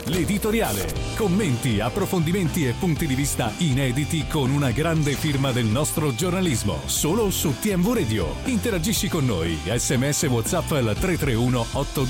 l'editoriale. Commenti, approfondimenti e punti di vista inediti con una grande firma del nostro giornalismo. Solo su TMV Radio. Interagisci con noi. SMS WhatsApp al 331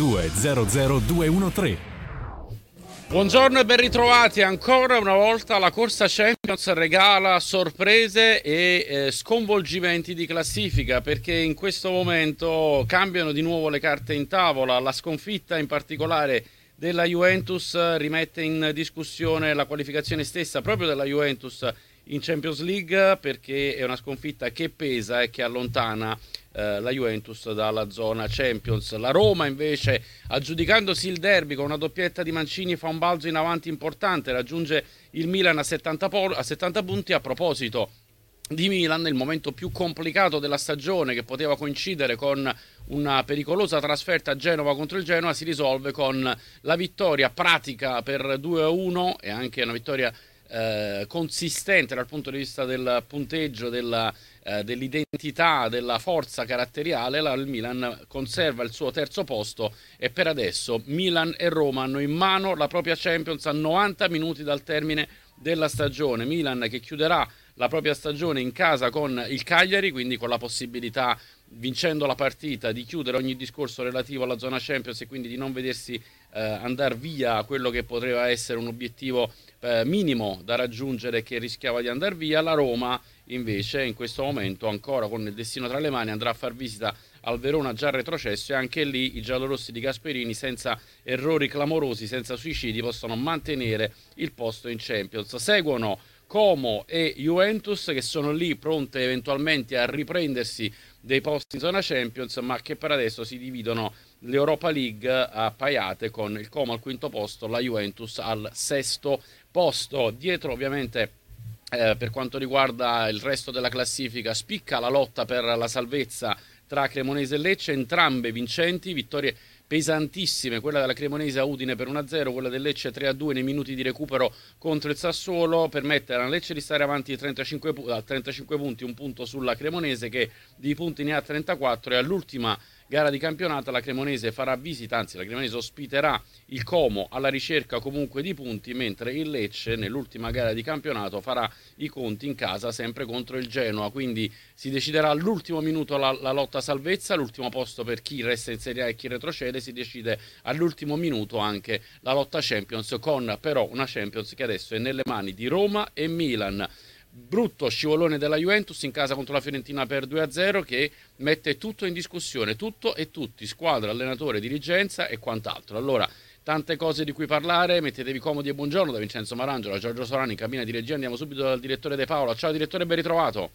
8200 213. Buongiorno e ben ritrovati ancora una volta. La corsa Champions regala sorprese e sconvolgimenti di classifica, perché in questo momento cambiano di nuovo le carte in tavola. La sconfitta in particolare della Juventus rimette in discussione la qualificazione stessa proprio della Juventus in Champions League, perché è una sconfitta che pesa e che allontana la Juventus dalla zona Champions. La Roma invece, aggiudicandosi il derby con una doppietta di Mancini, fa un balzo in avanti importante, raggiunge il Milan a 70 punti. A proposito di Milan, il momento più complicato della stagione, che poteva coincidere con una pericolosa trasferta a Genova contro il Genoa, si risolve con la vittoria pratica per 2-1 e anche una vittoria consistente dal punto di vista del punteggio, dell'identità, della forza caratteriale. Il Milan conserva il suo terzo posto e per adesso Milan e Roma hanno in mano la propria Champions a 90 minuti dal termine della stagione. Milan che chiuderà la propria stagione in casa con il Cagliari, quindi con la possibilità, vincendo la partita, di chiudere ogni discorso relativo alla zona Champions e quindi di non vedersi andare via quello che poteva essere un obiettivo minimo da raggiungere, che rischiava di andare via. La Roma invece in questo momento, ancora con il destino tra le mani, andrà a far visita al Verona già retrocesso, e anche lì i giallorossi di Gasperini, senza errori clamorosi, senza suicidi, possono mantenere il posto in Champions. Seguono Como e Juventus, che sono lì pronte eventualmente a riprendersi dei posti in zona Champions, ma che per adesso si dividono l'Europa League a paiate, con il Como al quinto posto, la Juventus al sesto posto. Dietro ovviamente per quanto riguarda il resto della classifica spicca la lotta per la salvezza tra Cremonese e Lecce, entrambe vincenti, vittorie pesantissime, quella della Cremonese a Udine per 1-0, quella del Lecce 3-2 nei minuti di recupero contro il Sassuolo, permettere alla Lecce di stare avanti a 35 punti, un punto sulla Cremonese che di punti ne ha 34, e all'ultima gara di campionato la Cremonese farà visita, anzi la Cremonese ospiterà il Como alla ricerca comunque di punti, mentre il Lecce nell'ultima gara di campionato farà i conti in casa sempre contro il Genoa. Quindi si deciderà all'ultimo minuto la lotta salvezza, l'ultimo posto per chi resta in Serie A e chi retrocede, si decide all'ultimo minuto anche la lotta Champions, con però una Champions che adesso è nelle mani di Roma e Milan. Brutto scivolone della Juventus in casa contro la Fiorentina per 2-0, che mette tutto in discussione, tutto e tutti, squadra, allenatore, dirigenza e quant'altro. Allora, tante cose di cui parlare, mettetevi comodi e buongiorno da Vincenzo Marangelo, da Giorgio Sorani, in cabina di regia. Andiamo subito dal direttore De Paola. Ciao direttore, ben ritrovato.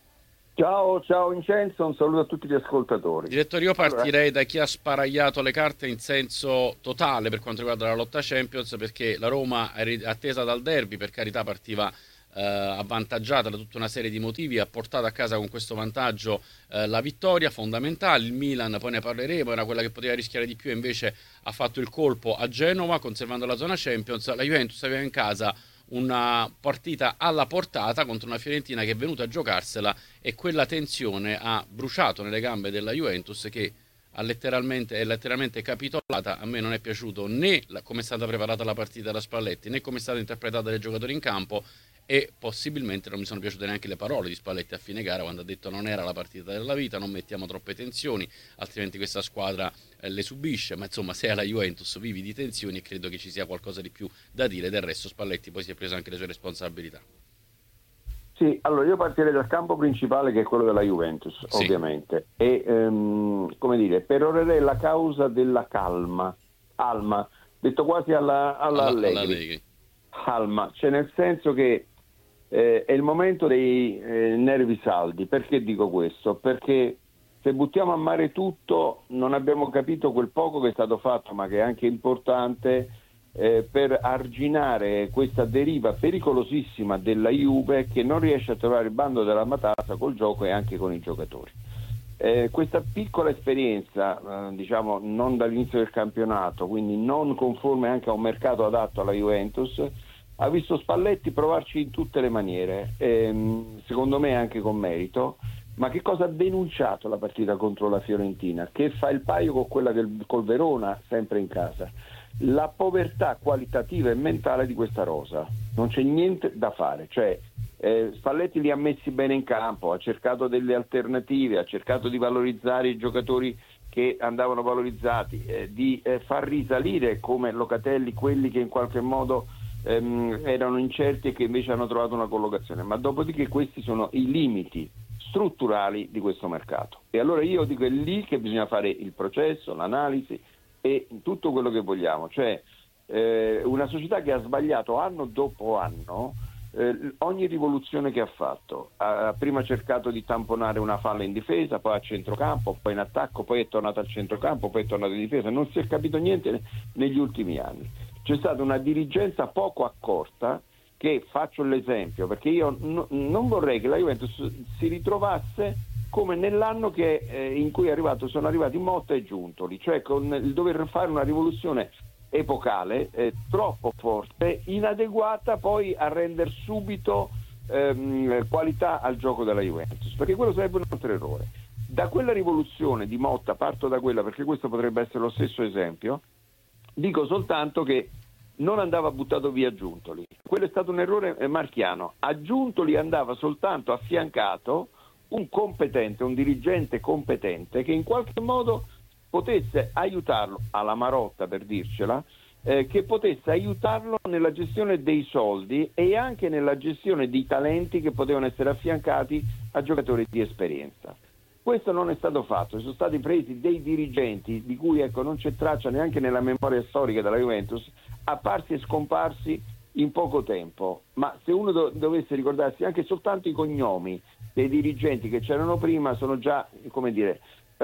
Ciao Vincenzo, un saluto a tutti gli ascoltatori. Direttore, io partirei da chi ha sparagliato le carte in senso totale per quanto riguarda la lotta Champions, perché la Roma è attesa dal derby, per carità partiva avvantaggiata da tutta una serie di motivi, ha portato a casa con questo vantaggio la vittoria fondamentale. Il Milan, poi ne parleremo, era quella che poteva rischiare di più e invece ha fatto il colpo a Genova conservando la zona Champions. La Juventus aveva in casa una partita alla portata contro una Fiorentina che è venuta a giocarsela, e quella tensione ha bruciato nelle gambe della Juventus, che è letteralmente capitolata. A me non è piaciuto né come è stata preparata la partita da Spalletti, né come è stata interpretata dai giocatori in campo, e possibilmente non mi sono piaciute neanche le parole di Spalletti a fine gara, quando ha detto non era la partita della vita, non mettiamo troppe tensioni, altrimenti questa squadra le subisce. Ma insomma, se è la Juventus vivi di tensioni, e credo che ci sia qualcosa di più da dire. Del resto Spalletti poi si è preso anche le sue responsabilità. Sì, allora io partirei dal campo principale, che è quello della Juventus, sì, ovviamente, e perorerei la causa della calma, detto quasi alla Allegri. Calma, cioè nel senso che è il momento dei nervi saldi. Perché dico questo? Perché se buttiamo a mare tutto, non abbiamo capito quel poco che è stato fatto, ma che è anche importante, per arginare questa deriva pericolosissima della Juve, che non riesce a trovare il bando della matassa col gioco e anche con i giocatori. Questa piccola esperienza, non dall'inizio del campionato, quindi non conforme anche a un mercato adatto alla Juventus, ha visto Spalletti provarci in tutte le maniere, secondo me anche con merito. Ma che cosa ha denunciato la partita contro la Fiorentina? Che fa il paio con quella col Verona, sempre in casa. la povertà qualitativa e mentale di questa rosa. Non c'è niente da fare, cioè Spalletti li ha messi bene in campo, ha cercato delle alternative, ha cercato di valorizzare i giocatori che andavano valorizzati, di far risalire come Locatelli quelli che in qualche modo erano incerti e che invece hanno trovato una collocazione, ma dopodiché questi sono i limiti strutturali di questo mercato. E allora io dico è lì che bisogna fare il processo, l'analisi e tutto quello che vogliamo, cioè una società che ha sbagliato anno dopo anno ogni rivoluzione che ha fatto. Ha prima cercato di tamponare una falla in difesa, poi a centrocampo, poi in attacco, poi è tornato al centrocampo, poi è tornato in difesa, non si è capito niente negli ultimi anni. C'è stata una dirigenza poco accorta, che faccio l'esempio perché io non vorrei che la Juventus si ritrovasse come nell'anno in cui sono arrivati Motta e Giuntoli, cioè con il dover fare una rivoluzione epocale troppo forte, inadeguata poi a rendere subito qualità al gioco della Juventus, perché quello sarebbe un altro errore. Da quella rivoluzione di Motta, parto da quella perché questo potrebbe essere lo stesso esempio, dico soltanto che non andava buttato via Giuntoli, quello è stato un errore marchiano. A Giuntoli andava soltanto affiancato un dirigente competente che in qualche modo potesse aiutarlo, alla Marotta per dircela, che potesse aiutarlo nella gestione dei soldi e anche nella gestione di talenti che potevano essere affiancati a giocatori di esperienza. Questo non è stato fatto, sono stati presi dei dirigenti di cui non c'è traccia neanche nella memoria storica della Juventus, apparsi e scomparsi in poco tempo, ma se uno dovesse ricordarsi anche soltanto i cognomi dei dirigenti che c'erano prima sono già, come dire,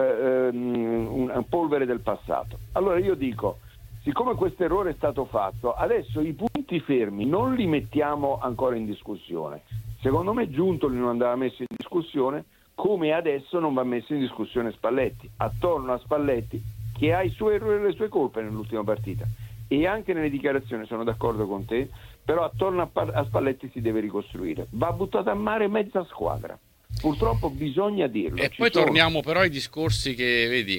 un polvere del passato. Allora io dico, siccome questo errore è stato fatto, adesso i punti fermi non li mettiamo ancora in discussione. Secondo me Giuntoli non andava messo in discussione, come adesso non va messo in discussione Spalletti. Attorno a Spalletti, che ha i suoi errori e le sue colpe nell'ultima partita, e anche nelle dichiarazioni sono d'accordo con te, però attorno a Spalletti si deve ricostruire. Va buttata a mare mezza squadra. Purtroppo bisogna dirlo. E poi torniamo però ai discorsi che, vedi,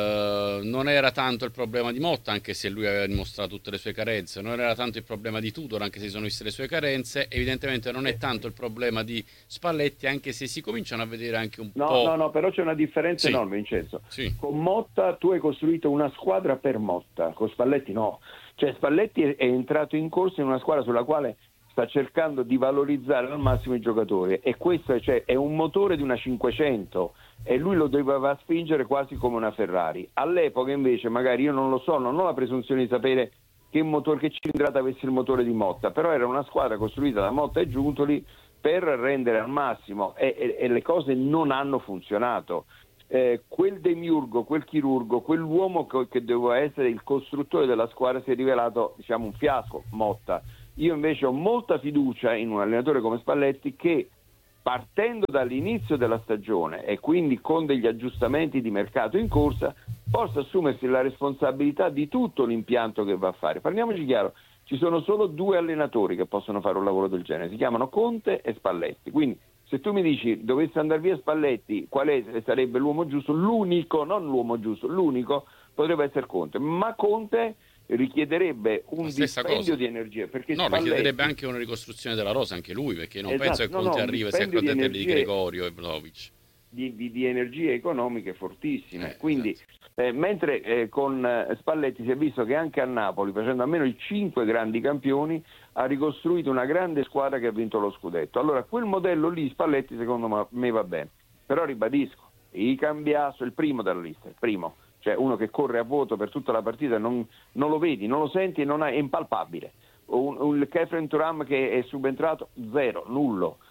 non era tanto il problema di Motta, anche se lui aveva dimostrato tutte le sue carenze, non era tanto il problema di Tudor, anche se si sono viste le sue carenze, evidentemente non è tanto il problema di Spalletti, anche se si cominciano a vedere anche un po'... No, però c'è una differenza enorme, Vincenzo. Sì. Con Motta tu hai costruito una squadra per Motta, con Spalletti no. Cioè Spalletti è entrato in corsa in una squadra sulla quale sta cercando di valorizzare al massimo i giocatori, e questo è un motore di una 500 e lui lo doveva spingere quasi come una Ferrari. All'epoca invece magari io non lo so, non ho la presunzione di sapere che cilindrata avesse il motore di Motta, però era una squadra costruita da Motta e Giuntoli per rendere al massimo e le cose non hanno funzionato. Quel demiurgo, quel chirurgo, quell'uomo che doveva essere il costruttore della squadra si è rivelato un fiasco, Motta. Io invece ho molta fiducia in un allenatore come Spalletti che, partendo dall'inizio della stagione e quindi con degli aggiustamenti di mercato in corsa, possa assumersi la responsabilità di tutto l'impianto che va a fare. Parliamoci chiaro, ci sono solo due allenatori che possono fare un lavoro del genere, si chiamano Conte e Spalletti. Quindi se tu mi dici dovesse andare via Spalletti, quale sarebbe l'uomo giusto? L'unico, non l'uomo giusto, l'unico potrebbe essere Conte, ma Conte richiederebbe un dispendio di energia, perché richiederebbe anche una ricostruzione della rosa anche lui, perché non penso che Conte arrivi e sia accontentato di Gregorio e Vlahovic di energie economiche fortissime, quindi esatto. Mentre con Spalletti si è visto che anche a Napoli, facendo almeno i 5 grandi campioni, ha ricostruito una grande squadra che ha vinto lo scudetto. Allora quel modello lì Spalletti secondo me va bene, però ribadisco, i Cambiasso, il primo della lista, il primo, cioè uno che corre a vuoto per tutta la partita, non lo vedi, non lo senti, è impalpabile. Il Kefren Turam che è subentrato, zero, nullo.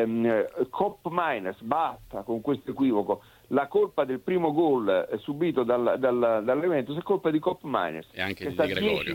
Cop Miners, basta con questo equivoco. La colpa del primo gol subito dall'Juventus è colpa di Cop Miners, e anche che di sta Gregorio.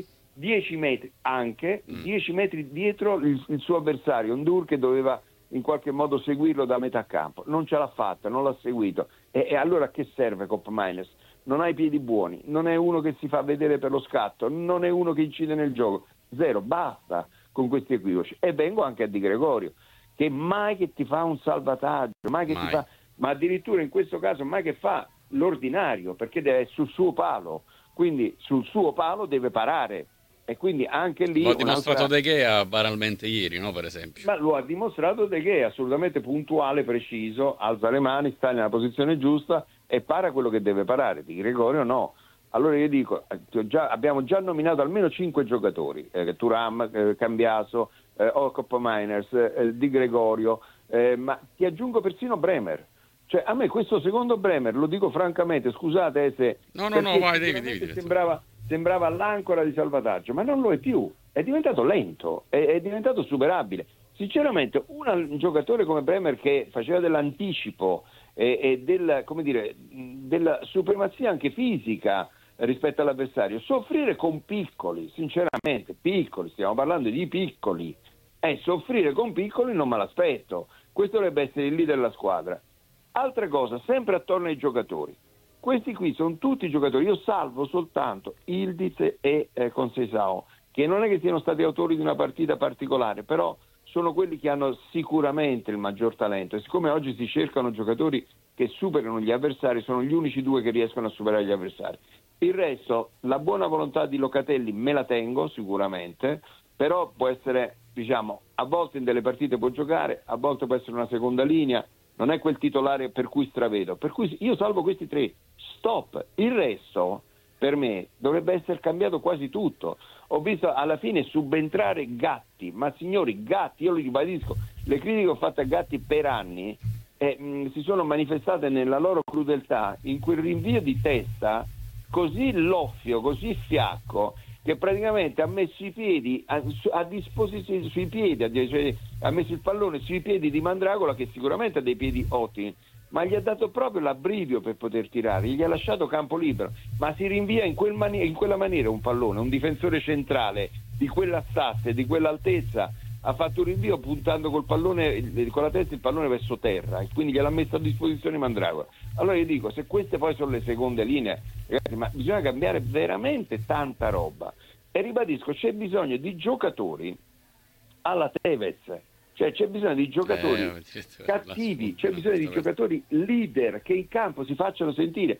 10 metri anche 10 metri dietro il suo avversario, Ndur, che doveva in qualche modo seguirlo da metà campo, non ce l'ha fatta, non l'ha seguito, e allora a che serve Cop Miners? Non ha i piedi buoni, non è uno che si fa vedere per lo scatto, non è uno che incide nel gioco, zero, basta con questi equivoci. E vengo anche a Di Gregorio, che mai che ti fa un salvataggio, mai. Ti fa, ma addirittura in questo caso mai che fa l'ordinario, perché deve essere sul suo palo, quindi sul suo palo deve parare. E quindi anche lì lo ha dimostrato De Gea banalmente ieri, no, per esempio. Ma lo ha dimostrato De Gea, assolutamente puntuale, preciso, alza le mani, sta nella posizione giusta e para quello che deve parare. Di Gregorio no. Allora io dico, abbiamo già nominato almeno 5 giocatori, Thuram, Cambiaso, Okop Miners, Di Gregorio, ma ti aggiungo persino Bremer. Cioè a me questo secondo Bremer, lo dico francamente, scusate se... No, vai, devi. Sembrava l'ancora di salvataggio, ma non lo è più, è diventato lento, è diventato superabile. Sinceramente un giocatore come Bremer che faceva dell'anticipo e della supremazia anche fisica rispetto all'avversario, soffrire con piccoli, sinceramente, piccoli, stiamo parlando di piccoli, soffrire con piccoli non me l'aspetto. Questo dovrebbe essere il leader della squadra. Altra cosa, sempre attorno ai giocatori. Questi qui sono tutti giocatori, io salvo soltanto Ildiz e Conceição, che non è che siano stati autori di una partita particolare, però sono quelli che hanno sicuramente il maggior talento e siccome oggi si cercano giocatori che superano gli avversari, sono gli unici due che riescono a superare gli avversari. Il resto, la buona volontà di Locatelli me la tengo sicuramente, però può essere, a volte in delle partite può giocare, a volte può essere una seconda linea, non è quel titolare per cui stravedo, per cui io salvo questi 3, stop. Il resto per me dovrebbe essere cambiato quasi tutto. Ho visto alla fine subentrare Gatti, ma signori, Gatti, io lo ribadisco, le critiche che ho fatto a Gatti per anni si sono manifestate nella loro crudeltà in quel rinvio di testa così loffio, così fiacco, che praticamente ha messo i piedi a disposizione sui piedi, cioè, ha messo il pallone sui piedi di Mandragola, che sicuramente ha dei piedi ottimi, ma gli ha dato proprio l'abbrivio per poter tirare, gli ha lasciato campo libero, ma si rinvia in quella maniera un pallone, un difensore centrale di quella stazza e di quell'altezza ha fatto un rinvio puntando col pallone, con la testa il pallone verso terra e quindi gliel'ha messo a disposizione Mandragola. Allora io dico, se queste poi sono le seconde linee, ragazzi, ma bisogna cambiare veramente tanta roba e ribadisco, c'è bisogno di giocatori alla Tevez, cioè c'è bisogno di giocatori cattivi, c'è bisogno di giocatori leader che in campo si facciano sentire,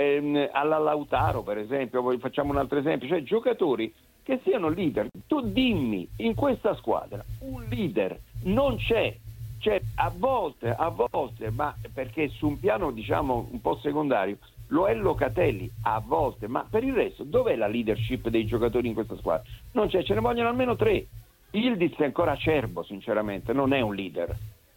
alla Lautaro per esempio, poi facciamo un altro esempio, cioè giocatori che siano leader. Tu dimmi, in questa squadra un leader non c'è a volte, ma perché su un piano un po' secondario lo è Locatelli a volte, ma per il resto dov'è la leadership dei giocatori in questa squadra? Non c'è, ce ne vogliono almeno 3. Ildiz è ancora acerbo, sinceramente, non è un leader.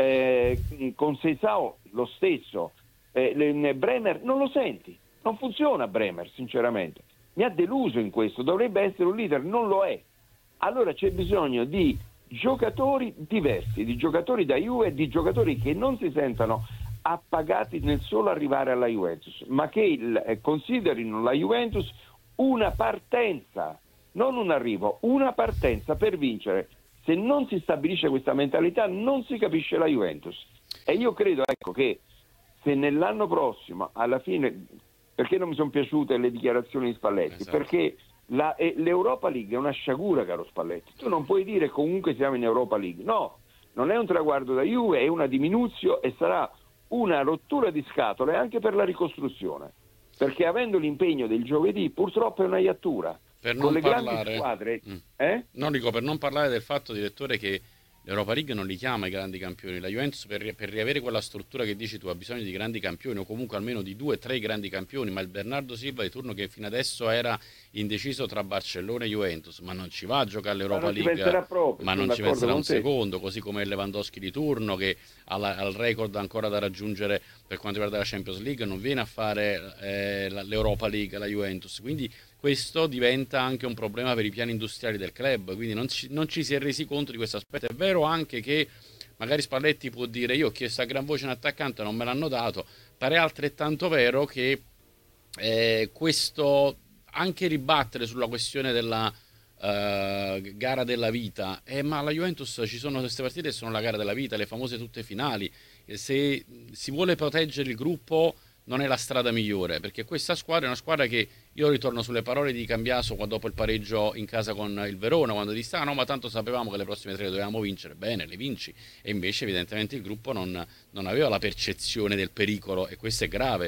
Conceição lo stesso. Bremer non lo senti, non funziona Bremer, sinceramente. Mi ha deluso in questo, dovrebbe essere un leader, non lo è. Allora c'è bisogno di giocatori diversi, di giocatori da Juve, di giocatori che non si sentano appagati nel solo arrivare alla Juventus, ma che considerino la Juventus una partenza, non un arrivo, una partenza per vincere. Se non si stabilisce questa mentalità non si capisce la Juventus. E io credo, che se nell'anno prossimo, alla fine, perché non mi sono piaciute le dichiarazioni di Spalletti? Esatto. Perché l'Europa League è una sciagura, caro Spalletti. Tu non puoi dire comunque siamo in Europa League. No, non è un traguardo da Juve, è una diminuzione e sarà una rottura di scatole anche per la ricostruzione. Perché avendo l'impegno del giovedì purtroppo è una iattura. Per con non le parlare, grandi squadre, No, dico per non parlare del fatto, direttore, che l'Europa League non li chiama i grandi campioni. La Juventus per riavere quella struttura che dici tu ha bisogno di grandi campioni o comunque almeno di 2 o 3 grandi campioni, ma il Bernardo Silva di turno che fino adesso era indeciso tra Barcellona e Juventus, ma non ci va a giocare all'Europa League, ma non ci penserà un secondo, così come il Lewandowski di turno che ha il record ancora da raggiungere per quanto riguarda la Champions League, non viene a fare l'Europa League la Juventus, quindi questo diventa anche un problema per i piani industriali del club, quindi non ci si è resi conto di questo aspetto. È vero anche che magari Spalletti può dire io ho chiesto a gran voce un attaccante, non me l'hanno dato, pare altrettanto vero che questo anche ribattere sulla questione della gara della vita, ma la Juventus ci sono queste partite, sono la gara della vita, le famose tutte finali, se si vuole proteggere il gruppo non è la strada migliore, perché questa squadra è una squadra che, io ritorno sulle parole di Cambiaso dopo il pareggio in casa con il Verona, quando disse no, ma tanto sapevamo che le prossime 3 le dovevamo vincere, bene, le vinci, e invece evidentemente il gruppo non aveva la percezione del pericolo, e questo è grave.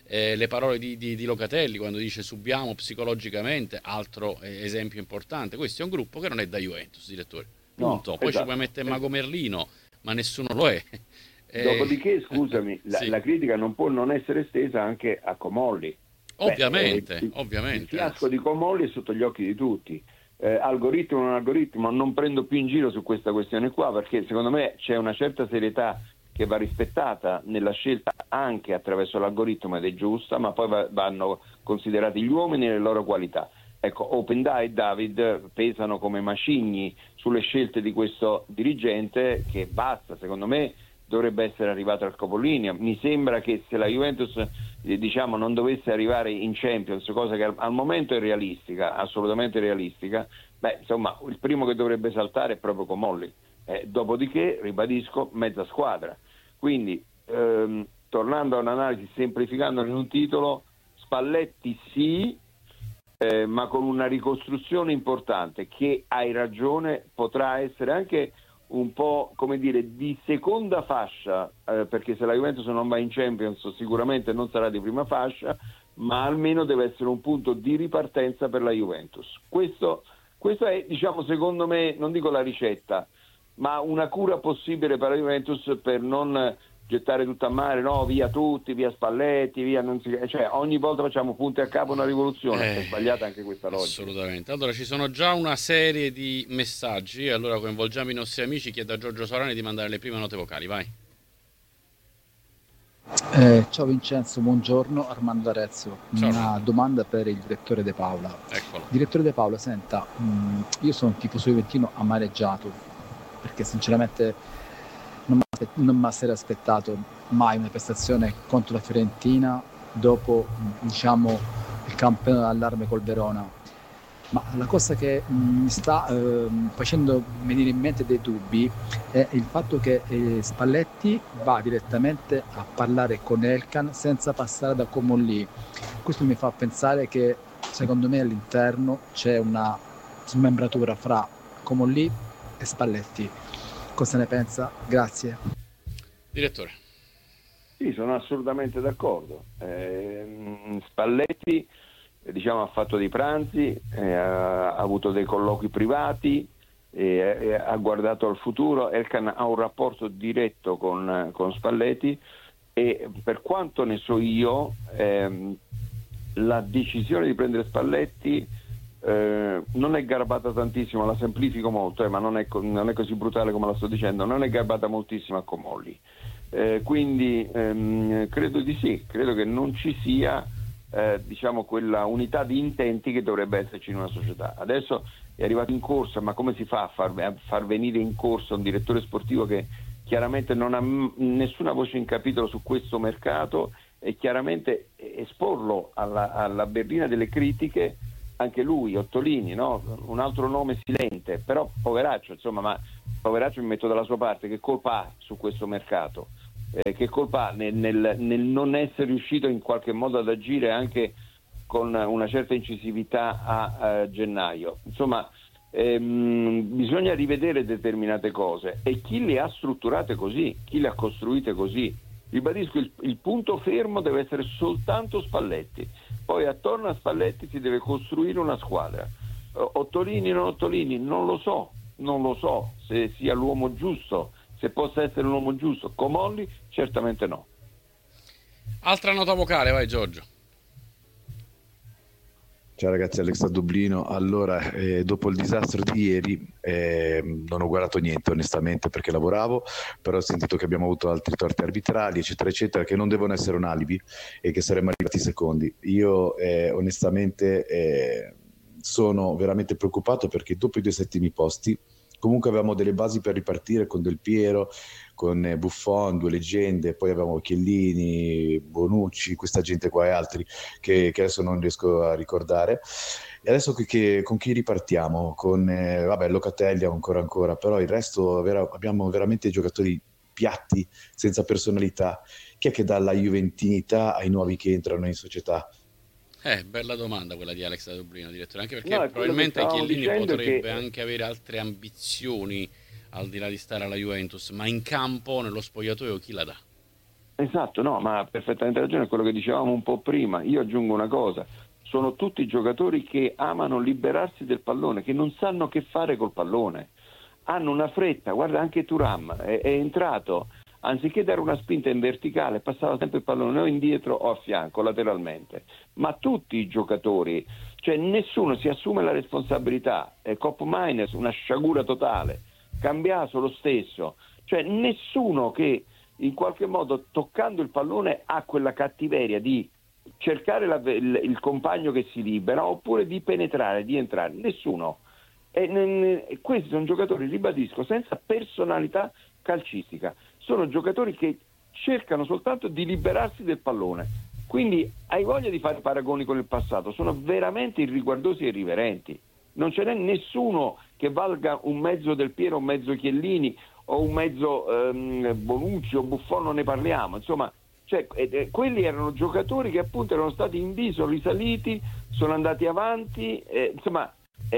le parole di Locatelli quando dice subiamo psicologicamente, altro esempio importante. Questo è un gruppo che non è da Juventus, direttore, punto. Poi ci puoi mettere Mago Merlino, ma nessuno lo è. Dopodiché, scusami, la critica non può non essere estesa anche a Comolli. Ovviamente. Il fiasco di Comolli è sotto gli occhi di tutti. Algoritmo o non algoritmo, non prendo più in giro su questa questione qua, perché secondo me c'è una certa serietà che va rispettata nella scelta anche attraverso l'algoritmo, ed è giusta, ma poi vanno considerati gli uomini e le loro qualità. Ecco, Openda e David pesano come macigni sulle scelte di questo dirigente, che basta, secondo me dovrebbe essere arrivato al capolinea. Mi sembra che se la Juventus non dovesse arrivare in Champions, cosa che al momento è realistica, assolutamente realistica, il primo che dovrebbe saltare è proprio Comolli. Dopodiché, ribadisco, mezza squadra. Quindi, tornando a un'analisi, semplificando in un titolo, Spalletti sì, ma con una ricostruzione importante che, hai ragione, potrà essere anche un po', come dire, di seconda fascia, perché se la Juventus non va in Champions sicuramente non sarà di prima fascia, ma almeno deve essere un punto di ripartenza per la Juventus. Questo è, secondo me, non dico la ricetta, ma una cura possibile per la Juventus, per non gettare tutto a mare, no, via tutti, via Spalletti, via ogni volta facciamo punti a capo una rivoluzione. È sbagliata anche questa logica. Assolutamente. Allora, ci sono già una serie di messaggi, allora coinvolgiamo i nostri amici. Chiedo a Giorgio Sorani di mandare le prime note vocali, vai. Ciao Vincenzo, buongiorno. Armando Arezzo. Una domanda per il direttore De Paola. Eccolo. Direttore De Paola, senta, io sono un tifoso juventino amareggiato, perché sinceramente non mi sarei aspettato mai una prestazione contro la Fiorentina dopo il campione d'allarme col Verona, ma la cosa che mi sta facendo venire in mente dei dubbi è il fatto che Spalletti va direttamente a parlare con Elkan senza passare da Comolli. Questo mi fa pensare che secondo me all'interno c'è una smembratura fra Comolli e Spalletti. Cosa ne pensa? Grazie. Direttore. Sì, sono assolutamente d'accordo. Spalletti ha fatto dei pranzi, ha avuto dei colloqui privati, ha guardato al futuro. Elkan ha un rapporto diretto con Spalletti, e per quanto ne so io, la decisione di prendere Spalletti non è garbata tantissimo, la semplifico molto, ma non è così brutale come la sto dicendo, non è garbata moltissimo a Comolli, quindi credo di sì, credo che non ci sia quella unità di intenti che dovrebbe esserci in una società. Adesso è arrivato in corsa, ma come si fa a far venire in corsa un direttore sportivo che chiaramente non ha nessuna voce in capitolo su questo mercato, e chiaramente esporlo alla berlina delle critiche anche lui, Ottolini, no? Un altro nome silente, però poveraccio, ma poveraccio, mi metto dalla sua parte, che colpa ha su questo mercato? Che colpa ha nel non essere riuscito in qualche modo ad agire anche con una certa incisività a gennaio? Bisogna rivedere determinate cose, e chi le ha strutturate così, chi le ha costruite così. Ribadisco, il punto fermo deve essere soltanto Spalletti, poi attorno a Spalletti si deve costruire una squadra. Ottolini, non Ottolini, non lo so se sia l'uomo giusto, se possa essere l'uomo giusto. Comolli certamente no. Altra nota vocale, vai Giorgio. Ciao ragazzi, Alex da Dublino. Allora, dopo il disastro di ieri non ho guardato niente onestamente, perché lavoravo, però ho sentito che abbiamo avuto altri torti arbitrali eccetera eccetera, che non devono essere un alibi e che saremmo arrivati secondi. Io onestamente sono veramente preoccupato, perché dopo i 2 settimi posti comunque avevamo delle basi per ripartire con Del Piero, con Buffon, 2 leggende, poi avevamo Chiellini, Bonucci, questa gente qua e altri che adesso non riesco a ricordare. E adesso con chi ripartiamo? Con Locatelli ancora, però il resto abbiamo veramente giocatori piatti, senza personalità. Chi è che dà la juventinità ai nuovi che entrano in società? Bella domanda quella di Alex da Dublino, direttore, anche perché probabilmente Chiellini potrebbe anche avere altre ambizioni al di là di stare alla Juventus, ma in campo, nello spogliatoio, chi la dà? Esatto, no, ma ha perfettamente ragione, è quello che dicevamo un po' prima. Io aggiungo una cosa, sono tutti giocatori che amano liberarsi del pallone, che non sanno che fare col pallone, hanno una fretta. Guarda, anche Thuram è entrato, anziché dare una spinta in verticale, passava sempre il pallone o indietro o a fianco, lateralmente. Ma tutti i giocatori, cioè nessuno si assume la responsabilità. Cop Miners, una sciagura totale, Cambiaso lo stesso, cioè nessuno che in qualche modo toccando il pallone ha quella cattiveria di cercare il compagno che si libera oppure di penetrare, di entrare, nessuno. Questi sono giocatori, ribadisco, senza personalità calcistica, sono giocatori che cercano soltanto di liberarsi del pallone, quindi hai voglia di fare paragoni con il passato, sono veramente irriguardosi e irriverenti, non ce n'è nessuno che valga un mezzo Del Piero, un mezzo Chiellini o un mezzo Bonucci o Buffon, non ne parliamo, insomma, cioè, quelli erano giocatori che appunto erano stati in viso, risaliti, sono andati avanti, insomma,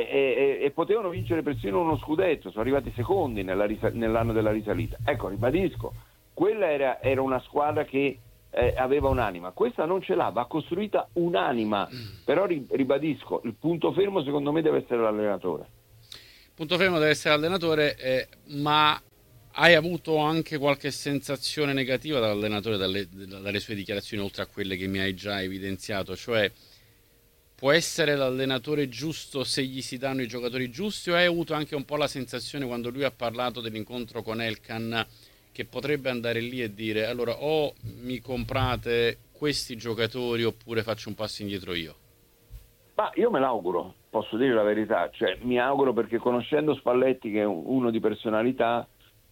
e potevano vincere persino uno scudetto, sono arrivati secondi nell'anno della risalita. Ecco, ribadisco, quella era una squadra che aveva un'anima, questa non ce l'ha, va costruita un'anima, però ribadisco, il punto fermo secondo me deve essere l'allenatore. Punto fermo deve essere l'allenatore, ma hai avuto anche qualche sensazione negativa dall'allenatore dalle sue dichiarazioni, oltre a quelle che mi hai già evidenziato? Cioè, può essere l'allenatore giusto se gli si danno i giocatori giusti, o hai avuto anche un po' la sensazione, quando lui ha parlato dell'incontro con Elkan, che potrebbe andare lì e dire allora o mi comprate questi giocatori oppure faccio un passo indietro io? Ma io me l'auguro, posso dire la verità, cioè mi auguro, perché conoscendo Spalletti, che è uno di personalità,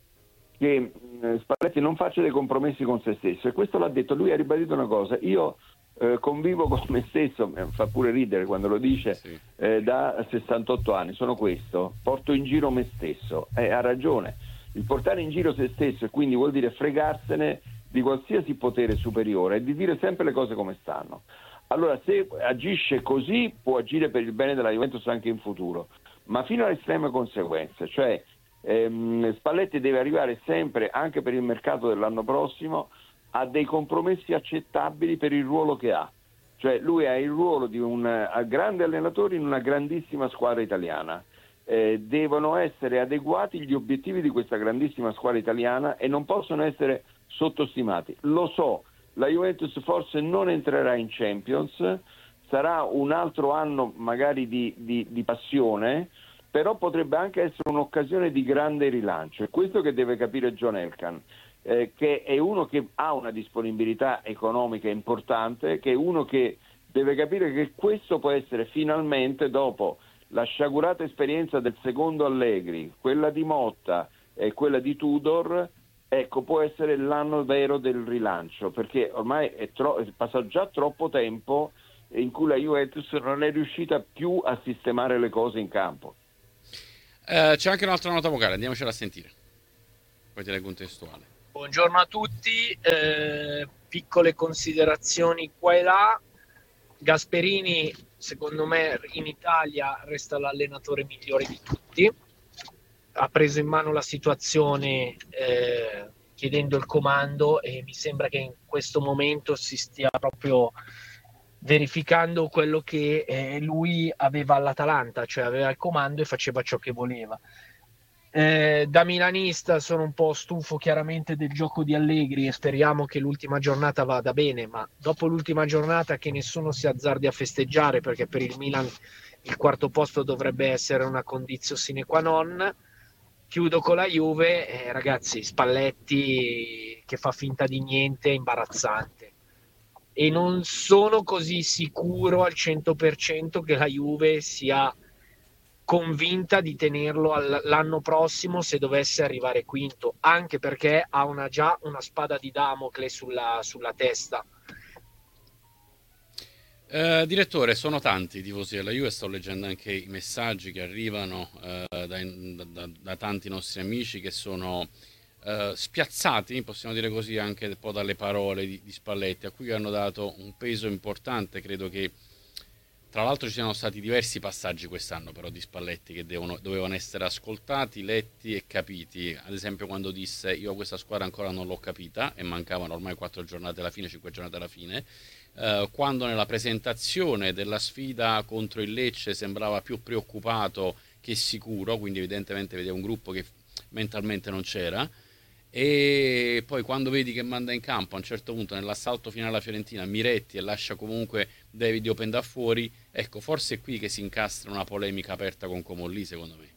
che Spalletti non faccia dei compromessi con se stesso, e questo l'ha detto, lui ha ribadito una cosa, io convivo con me stesso, fa pure ridere quando lo dice, sì. Da 68 anni, sono questo, porto in giro me stesso, ha ragione, il portare in giro se stesso e quindi vuol dire fregarsene di qualsiasi potere superiore e di dire sempre le cose come stanno. Allora, se agisce così può agire per il bene della Juventus anche in futuro, ma fino alle estreme conseguenze, cioè Spalletti deve arrivare sempre, anche per il mercato dell'anno prossimo, a dei compromessi accettabili per il ruolo che ha. Cioè lui ha il ruolo di un grande allenatore in una grandissima squadra italiana. Devono essere adeguati gli obiettivi di questa grandissima squadra italiana e non possono essere sottostimati. Lo so, la Juventus forse non entrerà in Champions, sarà un altro anno magari di passione, però potrebbe anche essere un'occasione di grande rilancio. È questo che deve capire John Elkann, che è uno che ha una disponibilità economica importante, che è uno che deve capire che questo può essere finalmente, dopo la sciagurata esperienza del secondo Allegri, quella di Motta e quella di Tudor, ecco, può essere l'anno vero del rilancio, perché ormai è passato già troppo tempo in cui la Juventus non è riuscita più a sistemare le cose in campo. C'è anche un'altra nota vocale, andiamocela a sentire, poi ti leggo un testuale. Buongiorno a tutti, piccole considerazioni qua e là. Gasperini secondo me in Italia resta l'allenatore migliore di tutti, ha preso in mano la situazione chiedendo il comando, e mi sembra che in questo momento si stia proprio verificando quello che lui aveva all'Atalanta, cioè aveva il comando e faceva ciò che voleva. Da milanista sono un po' stufo chiaramente del gioco di Allegri e speriamo che l'ultima giornata vada bene, ma dopo l'ultima giornata che nessuno si azzardi a festeggiare, perché per il Milan il quarto posto dovrebbe essere una condizio sine qua non. Chiudo con la Juve, ragazzi, Spalletti che fa finta di niente è imbarazzante e non sono così sicuro al 100% che la Juve sia convinta di tenerlo l'anno prossimo se dovesse arrivare quinto, anche perché ha già una spada di Damocle sulla testa. Direttore, sono tanti i tifosi della Juve, sto leggendo anche i messaggi che arrivano da tanti nostri amici che sono spiazzati, possiamo dire così, anche un po' dalle parole di Spalletti, a cui hanno dato un peso importante. Credo che Tra l'altro ci sono stati diversi passaggi quest'anno però di Spalletti che dovevano essere ascoltati, letti e capiti. Ad esempio quando disse io questa squadra ancora non l'ho capita, e mancavano ormai 4 giornate alla fine, 5 giornate alla fine, quando nella presentazione della sfida contro il Lecce sembrava più preoccupato che sicuro, quindi evidentemente vedeva un gruppo che mentalmente non c'era. E poi quando vedi che manda in campo a un certo punto nell'assalto finale alla Fiorentina Miretti e lascia comunque David Open da fuori, ecco, forse è qui che si incastra una polemica aperta con Comolli, secondo me.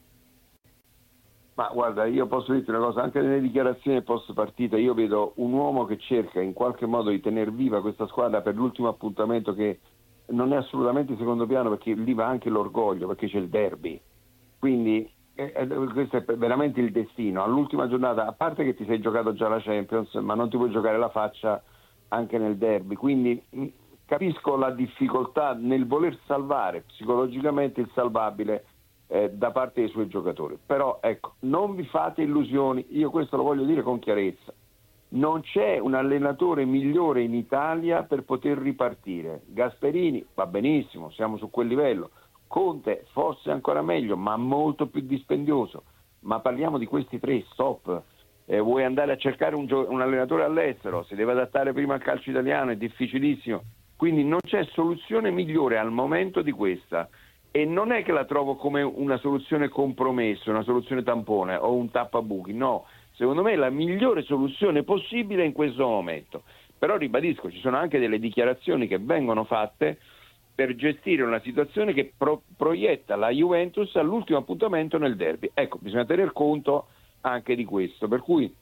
Ma guarda, io posso dirti una cosa, anche nelle dichiarazioni post partita io vedo un uomo che cerca in qualche modo di tenere viva questa squadra per l'ultimo appuntamento, che non è assolutamente secondo piano, perché lì va anche l'orgoglio, perché c'è il derby, quindi questo è veramente il destino. All'ultima giornata, a parte che ti sei giocato già la Champions, ma non ti puoi giocare la faccia anche nel derby, quindi capisco la difficoltà nel voler salvare psicologicamente il salvabile da parte dei suoi giocatori, però ecco, non vi fate illusioni, io questo lo voglio dire con chiarezza, non c'è un allenatore migliore in Italia per poter ripartire. Gasperini va benissimo, siamo su quel livello, Conte forse ancora meglio, ma molto più dispendioso, ma parliamo di questi tre, stop. Vuoi andare a cercare un allenatore all'estero, si deve adattare prima al calcio italiano, è difficilissimo, quindi non c'è soluzione migliore al momento di questa, e non è che la trovo come una soluzione compromessa, una soluzione tampone o un tappabuchi, no, secondo me è la migliore soluzione possibile in questo momento. Però ribadisco, ci sono anche delle dichiarazioni che vengono fatte per gestire una situazione che proietta la Juventus all'ultimo appuntamento nel derby. Ecco, bisogna tener conto anche di questo, per cui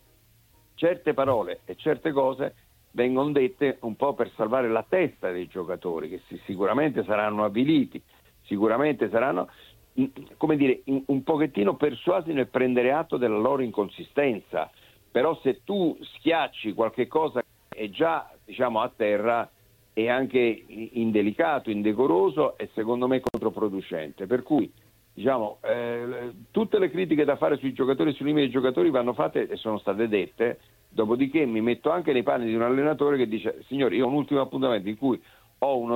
certe parole e certe cose vengono dette un po' per salvare la testa dei giocatori, che sicuramente saranno avviliti, sicuramente saranno, come dire, un pochettino persuasi nel prendere atto della loro inconsistenza, però se tu schiacci qualche cosa che è già, diciamo, a terra, è anche indelicato, indecoroso e secondo me controproducente, per cui diciamo tutte le critiche da fare sui giocatori e sui limiti dei giocatori vanno fatte e sono state dette, dopodiché mi metto anche nei panni di un allenatore che dice signori, io ho un ultimo appuntamento in cui ho uno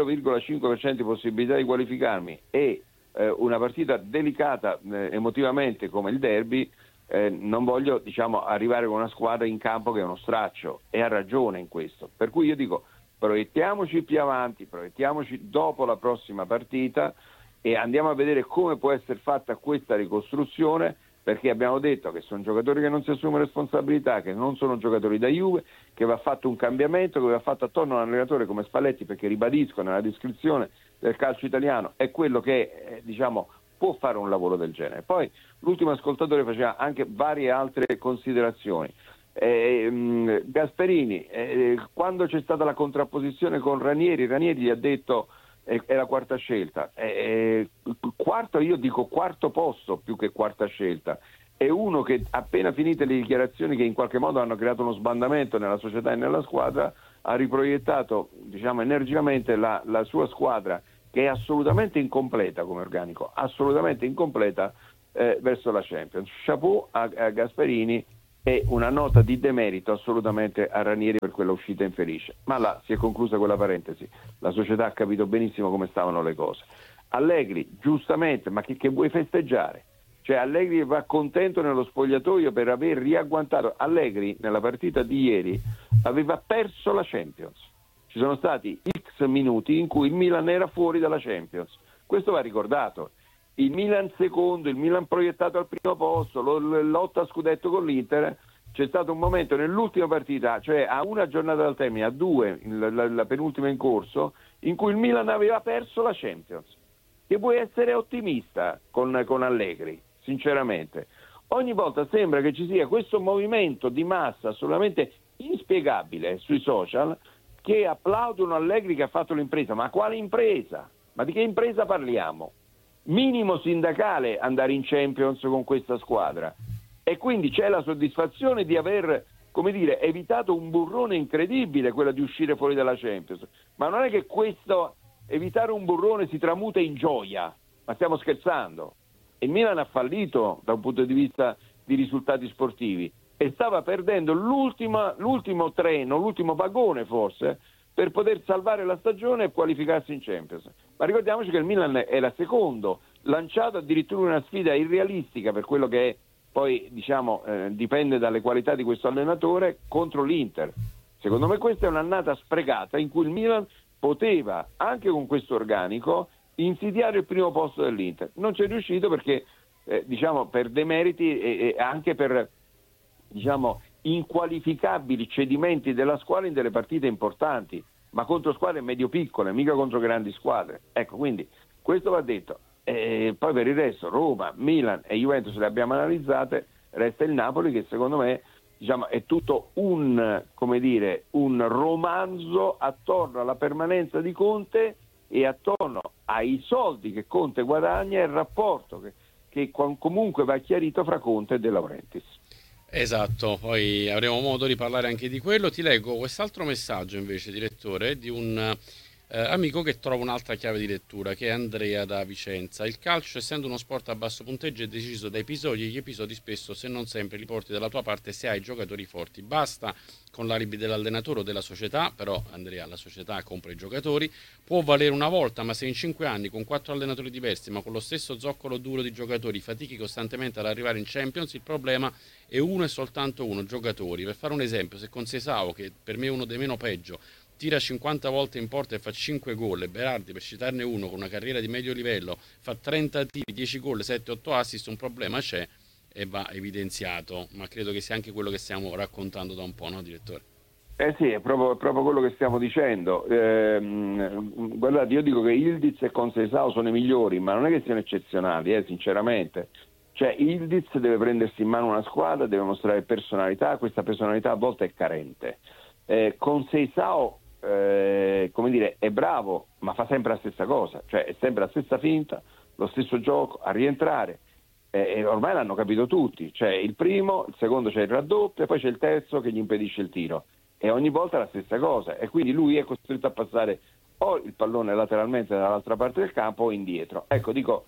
0,5% di possibilità di qualificarmi e una partita delicata emotivamente come il derby, non voglio, diciamo, arrivare con una squadra in campo che è uno straccio, e ha ragione in questo, per cui io dico proiettiamoci più avanti, proiettiamoci dopo la prossima partita e andiamo a vedere come può essere fatta questa ricostruzione, perché abbiamo detto che sono giocatori che non si assumono responsabilità, che non sono giocatori da Juve, che va fatto un cambiamento, che va fatto attorno a un allenatore come Spalletti, perché ribadisco nella descrizione del calcio italiano è quello che diciamo può fare un lavoro del genere. Poi l'ultimo ascoltatore faceva anche varie altre considerazioni. Gasperini, quando c'è stata la contrapposizione con Ranieri gli ha detto è la quarta scelta, quarto, io dico quarto posto più che quarta scelta, è uno che appena finite le dichiarazioni che in qualche modo hanno creato uno sbandamento nella società e nella squadra, ha riproiettato, diciamo, energicamente la sua squadra, che è assolutamente incompleta come organico, assolutamente incompleta, verso la Champions. Chapeau a Gasperini e una nota di demerito assolutamente a Ranieri per quella uscita infelice, ma là si è conclusa quella parentesi, la società ha capito benissimo come stavano le cose. Allegri, giustamente, ma che vuoi festeggiare? Cioè Allegri va contento nello spogliatoio per aver riagguantato. Allegri nella partita di ieri aveva perso la Champions, ci sono stati X minuti in cui il Milan era fuori dalla Champions, questo va ricordato. Il Milan secondo, il Milan proiettato al primo posto, lotta a scudetto con l'Inter. C'è stato un momento nell'ultima partita, cioè a una giornata dal termine, a due, la penultima in corso, in cui il Milan aveva perso la Champions. Che vuoi essere ottimista con Allegri, sinceramente. Ogni volta sembra che ci sia questo movimento di massa assolutamente inspiegabile sui social, che applaudono Allegri che ha fatto l'impresa. Ma quale impresa? Ma di che impresa parliamo? Minimo sindacale andare in Champions con questa squadra, e quindi c'è la soddisfazione di aver, come dire, evitato un burrone incredibile, quella di uscire fuori dalla Champions, ma non è che questo evitare un burrone si tramuta in gioia, ma stiamo scherzando. Il Milan ha fallito da un punto di vista di risultati sportivi e stava perdendo l'ultimo treno, l'ultimo vagone forse, per poter salvare la stagione e qualificarsi in Champions. ma ricordiamoci che il Milan era secondo, lanciato addirittura una sfida irrealistica per quello che è, poi diciamo dipende dalle qualità di questo allenatore, contro l'Inter. Secondo me questa è un'annata sprecata in cui il Milan poteva, anche con questo organico, insidiare il primo posto dell'Inter. Non c'è riuscito perché diciamo per demeriti e anche per diciamo inqualificabili cedimenti della squadra in delle partite importanti, ma contro squadre medio-piccole, mica contro grandi squadre. Ecco, quindi questo va detto. Poi per il resto Roma, Milan e Juventus le abbiamo analizzate, resta il Napoli che secondo me diciamo è tutto un romanzo attorno alla permanenza di Conte e attorno ai soldi che Conte guadagna e il rapporto che comunque va chiarito fra Conte e De Laurentiis. Esatto, poi avremo modo di parlare anche di quello. Ti leggo quest'altro messaggio invece, direttore, di un amico che trova un'altra chiave di lettura, che è Andrea da Vicenza. Il calcio, essendo uno sport a basso punteggio, è deciso da episodi e gli episodi spesso, se non sempre, li porti dalla tua parte se hai giocatori forti. Basta con l'alibi dell'allenatore o della società, però Andrea, la società compra i giocatori, può valere una volta, ma se in 5 anni con 4 allenatori diversi ma con lo stesso zoccolo duro di giocatori fatichi costantemente ad arrivare in Champions, il problema è uno e soltanto uno: giocatori. Per fare un esempio, se con Seisao, che per me è uno dei meno peggio, tira 50 volte in porta e fa 5 gol, e Berardi, per citarne uno, con una carriera di medio livello, fa 30 tiri, 10 gol, 7-8 assist, un problema c'è e va evidenziato, ma credo che sia anche quello che stiamo raccontando da un po', no direttore? Sì, è proprio quello che stiamo dicendo. Guardate, io dico che Ildiz e Conceição sono i migliori, ma non è che siano eccezionali, sinceramente. Cioè Ildiz deve prendersi in mano una squadra, deve mostrare personalità, questa personalità a volte è carente. Conceição come dire, è bravo, ma fa sempre la stessa cosa, cioè è sempre la stessa finta, lo stesso gioco, a rientrare. E ormai l'hanno capito tutti, c'è il primo, il secondo c'è il raddoppio e poi c'è il terzo che gli impedisce il tiro, e ogni volta la stessa cosa, e quindi lui è costretto a passare o il pallone lateralmente dall'altra parte del campo o indietro. Ecco, dico,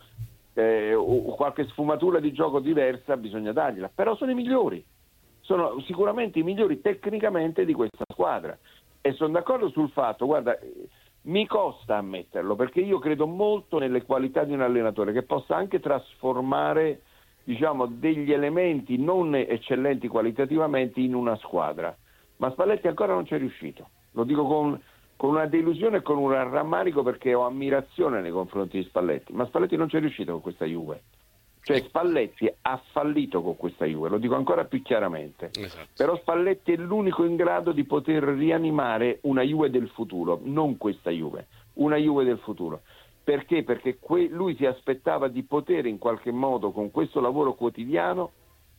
qualche sfumatura di gioco diversa bisogna dargliela, però sono i migliori, sono sicuramente i migliori tecnicamente di questa squadra, e sono d'accordo sul fatto, guarda, mi costa ammetterlo, perché io credo molto nelle qualità di un allenatore che possa anche trasformare, diciamo, degli elementi non eccellenti qualitativamente in una squadra, ma Spalletti ancora non ci è riuscito. Lo dico con una delusione e con un rammarico, perché ho ammirazione nei confronti di Spalletti, ma Spalletti non ci è riuscito con questa Juve. Cioè Spalletti ha fallito con questa Juve, lo dico ancora più chiaramente. Esatto. Però Spalletti è l'unico in grado di poter rianimare una Juve del futuro, non questa Juve, una Juve del futuro. Perché? Perché lui si aspettava di poter in qualche modo, con questo lavoro quotidiano,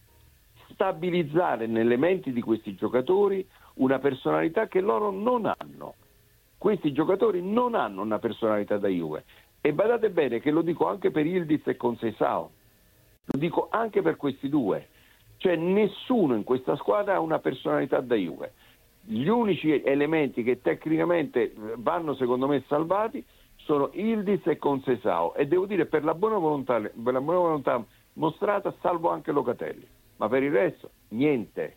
stabilizzare nelle menti di questi giocatori una personalità che loro non hanno. Questi giocatori non hanno una personalità da Juve. E badate bene che lo dico anche per Ildiz e Conceição. Lo dico anche per questi due, cioè nessuno in questa squadra ha una personalità da Juve. Gli unici elementi che tecnicamente vanno secondo me salvati sono Ildiz e Conceição, e devo dire per la buona volontà mostrata salvo anche Locatelli, ma per il resto niente.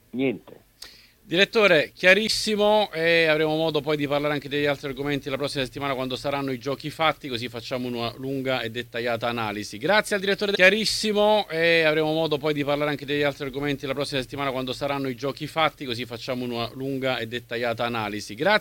Direttore, chiarissimo, e avremo modo poi di parlare anche degli altri argomenti la prossima settimana quando saranno i giochi fatti, così facciamo una lunga e dettagliata analisi. Grazie al direttore, chiarissimo, e avremo modo poi di parlare anche degli altri argomenti la prossima settimana quando saranno i giochi fatti, così facciamo una lunga e dettagliata analisi. Grazie.